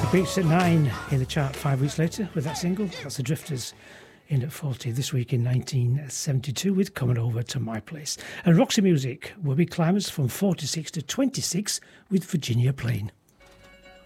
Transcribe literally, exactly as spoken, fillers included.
Beats at nine in the chart five weeks later with that single. That's the Drifters in at forty this week in nineteen seventy-two with Coming Over to My Place. And Roxy Music will be climbers from forty-six to twenty-six with Virginia Plain.